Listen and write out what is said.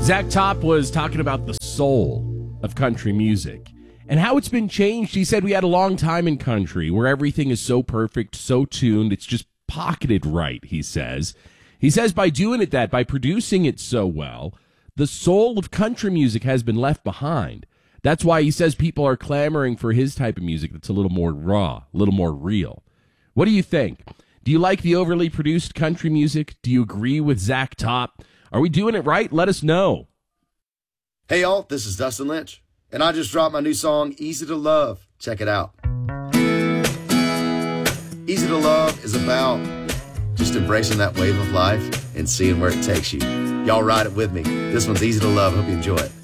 Zach Top was talking about the soul of country music and how it's been changed. He said we had a long time in country where everything is so perfect, so tuned, it's just pocketed right, he says. He says by doing it by producing it so well, the soul of country music has been left behind. That's why he says people are clamoring for his type of music that's a little more raw, a little more real. What do you think? Do you like the overly produced country music? Do you agree with Zach Top? Are we doing it right? Let us know. Hey, y'all, this is Dustin Lynch, and I just dropped my new song, Easy to Love. Check it out. Easy to Love is about just embracing that wave of life and seeing where it takes you. Y'all ride it with me. This one's Easy to Love. Hope you enjoy it.